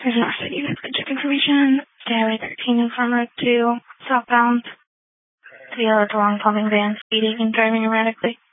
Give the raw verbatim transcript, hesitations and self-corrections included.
There's no city check information. Highway thirteen in front of two, southbound. The yellow to long talking van, speeding and driving erratically.